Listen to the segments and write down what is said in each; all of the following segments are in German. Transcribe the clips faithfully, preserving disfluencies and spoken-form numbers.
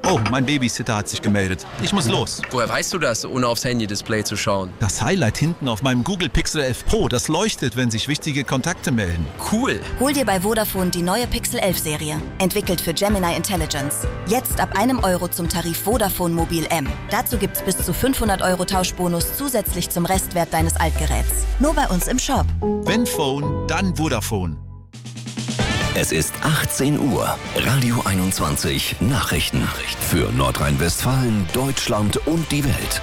Oh, mein Babysitter hat sich gemeldet. Ich muss los. Woher weißt du das, ohne aufs Handy-Display zu schauen? Das Highlight hinten auf meinem Google Pixel elf Pro, das leuchtet, wenn sich wichtige Kontakte melden. Cool. Hol dir bei Vodafone die neue Pixel elf Serie. Entwickelt für Gemini Intelligence. Jetzt ab einem Euro zum Tarif Vodafone Mobil M. Dazu gibt's bis zu fünfhundert Euro Tauschbonus zusätzlich zum Restwert deines Altgeräts. Nur bei uns im Shop. Wenn Phone, dann Vodafone. Es ist achtzehn Uhr. Radio einundzwanzig Nachrichten. Für Nordrhein-Westfalen, Deutschland und die Welt.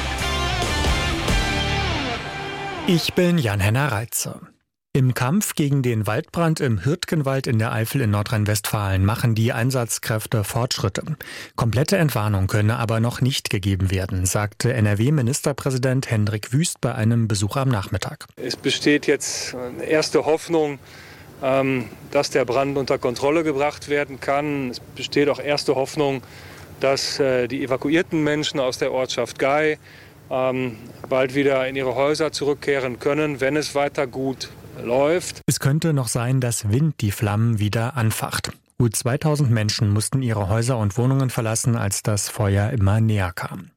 Ich bin Jan-Henner Reitze. Im Kampf gegen den Waldbrand im Hürtgenwald in der Eifel in Nordrhein-Westfalen machen die Einsatzkräfte Fortschritte. Komplette Entwarnung könne aber noch nicht gegeben werden, sagte N R W-Ministerpräsident Hendrik Wüst bei einem Besuch am Nachmittag. Es besteht jetzt eine erste Hoffnung, dass der Brand unter Kontrolle gebracht werden kann. Es besteht auch erste Hoffnung, dass die evakuierten Menschen aus der Ortschaft Gei bald wieder in ihre Häuser zurückkehren können, wenn es weiter gut läuft. Es könnte noch sein, dass Wind die Flammen wieder anfacht. Gut zweitausend Menschen mussten ihre Häuser und Wohnungen verlassen, als das Feuer immer näher kam.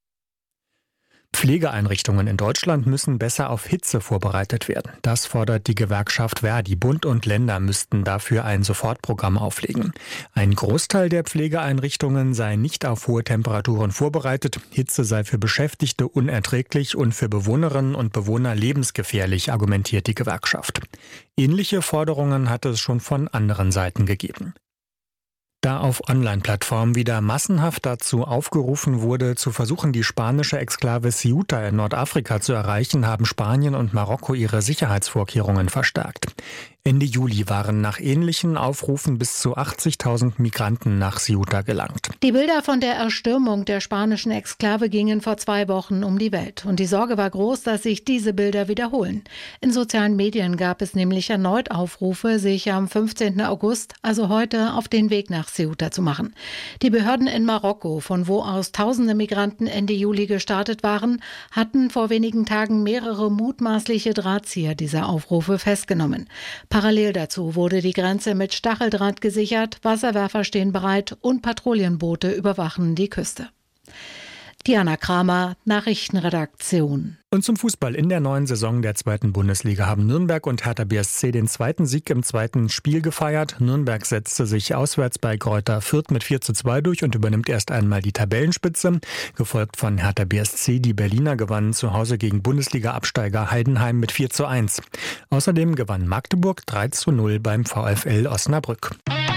Pflegeeinrichtungen in Deutschland müssen besser auf Hitze vorbereitet werden. Das fordert die Gewerkschaft Verdi. Bund und Länder müssten dafür ein Sofortprogramm auflegen. Ein Großteil der Pflegeeinrichtungen sei nicht auf hohe Temperaturen vorbereitet. Hitze sei für Beschäftigte unerträglich und für Bewohnerinnen und Bewohner lebensgefährlich, argumentiert die Gewerkschaft. Ähnliche Forderungen hat es schon von anderen Seiten gegeben. Da auf Online-Plattformen wieder massenhaft dazu aufgerufen wurde, zu versuchen, die spanische Exklave Ceuta in Nordafrika zu erreichen, haben Spanien und Marokko ihre Sicherheitsvorkehrungen verstärkt. Ende Juli waren nach ähnlichen Aufrufen bis zu achtzigtausend Migranten nach Ceuta gelangt. Die Bilder von der Erstürmung der spanischen Exklave gingen vor zwei Wochen um die Welt. Und die Sorge war groß, dass sich diese Bilder wiederholen. In sozialen Medien gab es nämlich erneut Aufrufe, sich am fünfzehnten August, also heute, auf den Weg nach Ceuta zu machen. Die Behörden in Marokko, von wo aus tausende Migranten Ende Juli gestartet waren, hatten vor wenigen Tagen mehrere mutmaßliche Drahtzieher dieser Aufrufe festgenommen. Parallel dazu wurde die Grenze mit Stacheldraht gesichert, Wasserwerfer stehen bereit und Patrouillenboote überwachen die Küste. Diana Kramer, Nachrichtenredaktion. Und zum Fußball. In der neuen Saison der zweiten Bundesliga haben Nürnberg und Hertha B S C den zweiten Sieg im zweiten Spiel gefeiert. Nürnberg setzte sich auswärts bei Greuther Fürth mit vier zu zwei durch und übernimmt erst einmal die Tabellenspitze. Gefolgt von Hertha B S C. Die Berliner gewannen zu Hause gegen Bundesliga-Absteiger Heidenheim mit vier zu eins. Außerdem gewann Magdeburg drei zu null beim VfL Osnabrück.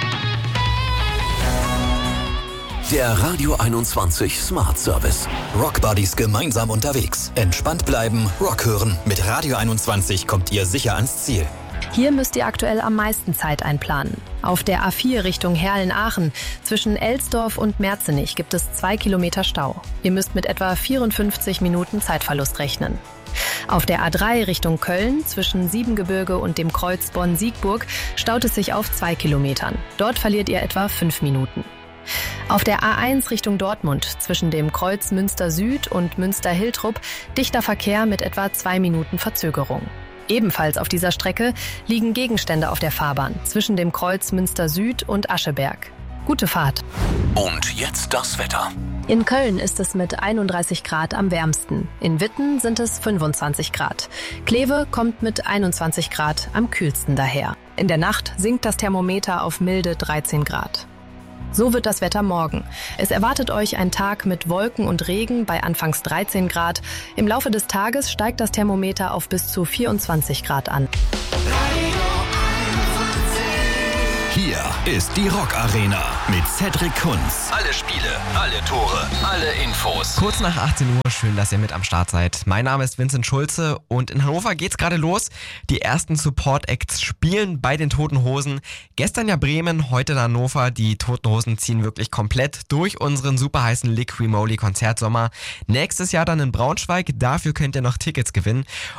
Der Radio einundzwanzig Smart Service. Rock Buddies gemeinsam unterwegs. Entspannt bleiben, Rock hören. Mit Radio einundzwanzig kommt ihr sicher ans Ziel. Hier müsst ihr aktuell am meisten Zeit einplanen. Auf der A vier Richtung Herlen-Aachen zwischen Elsdorf und Merzenich gibt es zwei Kilometer Stau. Ihr müsst mit etwa vierundfünfzig Minuten Zeitverlust rechnen. Auf der A drei Richtung Köln zwischen Siebengebirge und dem Kreuz Bonn-Siegburg staut es sich auf zwei Kilometern. Dort verliert ihr etwa fünf Minuten. Auf der A eins Richtung Dortmund zwischen dem Kreuz Münster Süd und Münster-Hiltrup dichter Verkehr mit etwa zwei Minuten Verzögerung. Ebenfalls auf dieser Strecke liegen Gegenstände auf der Fahrbahn zwischen dem Kreuz Münster Süd und Ascheberg. Gute Fahrt. Und jetzt das Wetter. In Köln ist es mit einunddreißig Grad am wärmsten. In Witten sind es fünfundzwanzig Grad. Kleve kommt mit einundzwanzig Grad am kühlsten daher. In der Nacht sinkt das Thermometer auf milde dreizehn Grad. So wird das Wetter morgen. Es erwartet euch ein Tag mit Wolken und Regen bei anfangs dreizehn Grad. Im Laufe des Tages steigt das Thermometer auf bis zu vierundzwanzig Grad an. Hier ist die Rock Arena mit Cedric Kunz. Alle Spiele, alle Tore, alle Infos. Kurz nach achtzehn Uhr, schön, dass ihr mit am Start seid. Mein Name ist Vincent Schulze und in Hannover geht's gerade los. Die ersten Support-Acts spielen bei den Toten Hosen. Gestern ja Bremen, heute in Hannover. Die Toten Hosen ziehen wirklich komplett durch unseren super heißen Lick Remoli Konzertsommer. Nächstes Jahr dann in Braunschweig, dafür könnt ihr noch Tickets gewinnen.